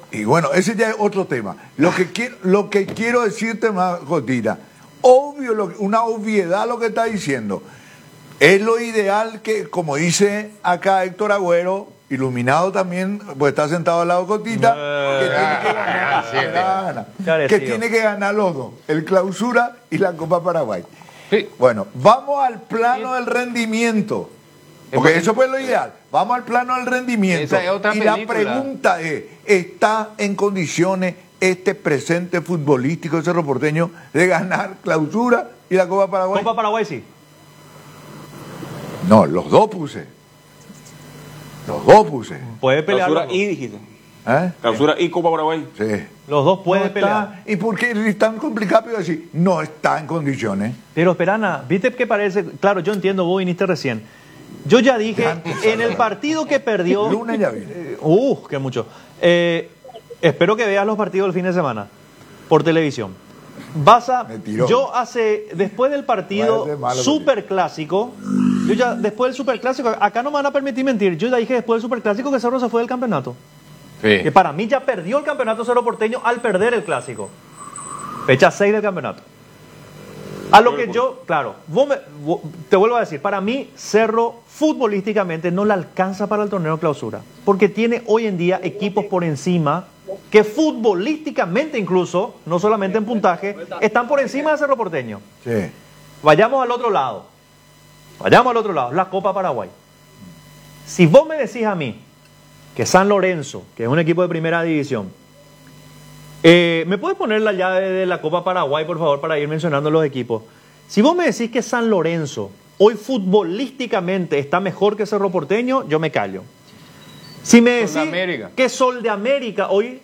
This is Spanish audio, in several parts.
Y bueno, ese ya es otro tema. Lo que quiero decirte más, Jotita, obvio, una obviedad lo que está diciendo. Es lo ideal que, como dice acá Héctor Agüero, iluminado también, pues está sentado al lado de Cotita, que tiene que ganar los dos, el Clausura y la Copa Paraguay. Sí. Bueno, vamos al plano del rendimiento, porque eso fue lo ideal. Vamos al plano del rendimiento. Esa es otra y película. la pregunta es, ¿está en condiciones este presente futbolístico de Cerro Porteño de ganar Clausura y la Copa Paraguay? Copa Paraguay sí. No, los dos puse. Los dos puse. Puede pelear. Clausura y dijiste. ¿Eh? Clausura y Copa Paraguay. Sí. Los dos pueden No pelear. está, ¿y por qué es tan complicado decir? No está en condiciones. Pero Perana, ¿viste qué parece? Claro, yo entiendo, vos viniste recién. Yo ya dije, en el partido que perdió... Lunes ya vine. Qué mucho. Espero que veas los partidos del fin de semana por televisión. Después del partido superclásico, después del superclásico, acá no me van a permitir mentir, yo ya dije después del superclásico que Cerro se fue del campeonato. Sí. Que para mí ya perdió el campeonato Cerro Porteño al perder el clásico. Fecha 6 del campeonato. A lo que yo, claro, te vuelvo a decir, para mí Cerro futbolísticamente no le alcanza para el torneo de Clausura, porque tiene hoy en día equipos por encima que futbolísticamente incluso, no solamente en puntaje, están por encima de Cerro Porteño. Sí. Vayamos al otro lado, la Copa Paraguay. Si vos me decís a mí que San Lorenzo, que es un equipo de primera división, ¿me puedes poner la llave de la Copa Paraguay, por favor, para ir mencionando los equipos? Si vos me decís que San Lorenzo hoy futbolísticamente está mejor que Cerro Porteño, yo me callo. Si me decís que Sol de América hoy,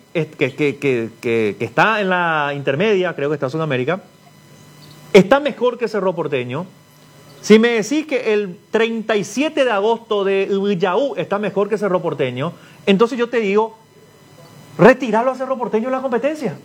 que está en la intermedia, creo que está en Sudamérica, está mejor que Cerro Porteño. Si me decís que el 37 de agosto de Villaú está mejor que Cerro Porteño, entonces yo te digo, retiralo a Cerro Porteño en la competencia.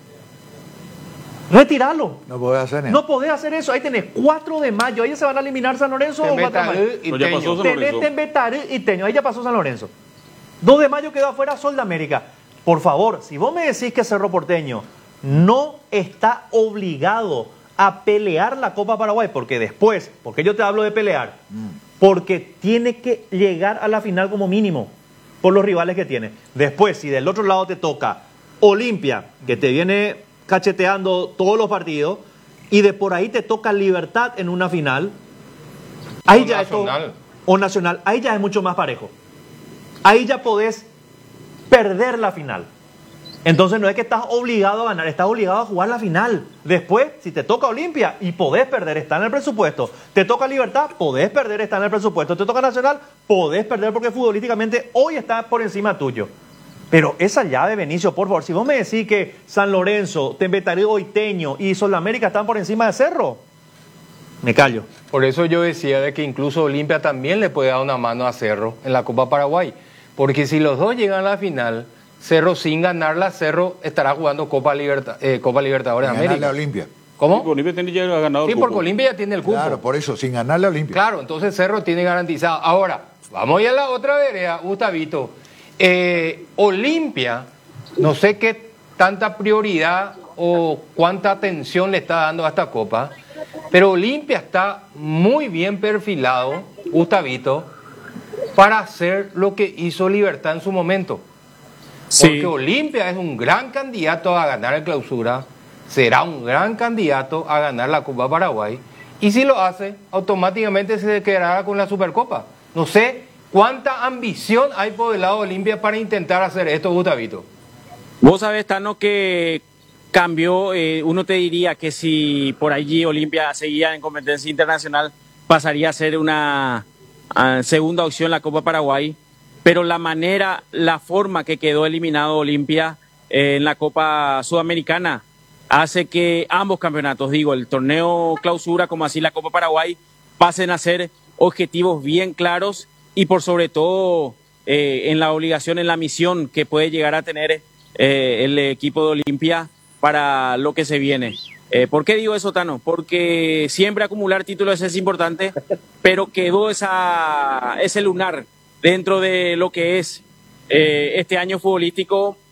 Retiralo. No podés hacer eso. No podés hacer eso. Ahí tenés 4 de mayo. Ahí se van a eliminar San Lorenzo o Guatemala. Tenés Tembetarú y Teño. Ahí ya pasó San Lorenzo. 2 de mayo quedó afuera Sol de América. Por favor, si vos me decís que Cerro Porteño no está obligado a pelear la Copa Paraguay, porque yo te hablo de pelear, porque tiene que llegar a la final como mínimo, por los rivales que tiene. Después, si del otro lado te toca Olimpia, que te viene cacheteando todos los partidos, y de por ahí te toca Libertad en una final, ahí ya Nacional. O Nacional, ahí ya es mucho más parejo. Ahí ya podés perder la final. Entonces no es que estás obligado a ganar, estás obligado a jugar la final. Después, si te toca Olimpia y podés perder, está en el presupuesto. Te toca Libertad, podés perder, está en el presupuesto. Te toca Nacional, podés perder porque futbolísticamente hoy está por encima tuyo. Pero esa llave, Benicio, por favor, si vos me decís que San Lorenzo, Tembetarú, Teño y Sudamérica están por encima de Cerro, me callo. Por eso yo decía de que incluso Olimpia también le puede dar una mano a Cerro en la Copa Paraguay. Porque si los dos llegan a la final, Cerro sin ganarla, Cerro estará jugando Copa Libertadores de América. A Olimpia. ¿Cómo? Sí, Olimpia tiene ya ganado el cupo. Porque Olimpia ya tiene el cupo. Claro, por eso, sin ganarle a Olimpia. Claro, entonces Cerro tiene garantizado. Ahora, vamos a ir a la otra vereda, Gustavito. Olimpia, no sé qué tanta prioridad o cuánta atención le está dando a esta Copa, pero Olimpia está muy bien perfilado, Gustavito, para hacer lo que hizo Libertad en su momento. Porque Olimpia es un gran candidato a ganar el Clausura, será un gran candidato a ganar la Copa Paraguay, y si lo hace, automáticamente se quedará con la Supercopa. No sé cuánta ambición hay por el lado de Olimpia para intentar hacer esto, Gustavito. Vos sabés, Tano, que cambió, uno te diría que si por allí Olimpia seguía en competencia internacional, pasaría a ser una segunda opción en la Copa Paraguay, pero la forma que quedó eliminado Olimpia en la Copa Sudamericana hace que ambos campeonatos, el torneo Clausura como así la Copa Paraguay, pasen a ser objetivos bien claros y por sobre todo en la obligación, en la misión que puede llegar a tener el equipo de Olimpia para lo que se viene. ¿Por qué digo eso, Tano? Porque siempre acumular títulos es importante, pero quedó ese lunar dentro de lo que es este año futbolístico